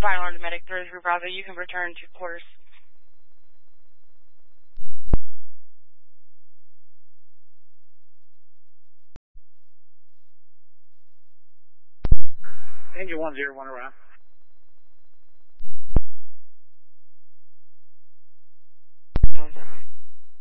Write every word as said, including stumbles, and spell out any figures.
Final Order Medic three three Bravo, you can return to quarters. Angel one zero one around.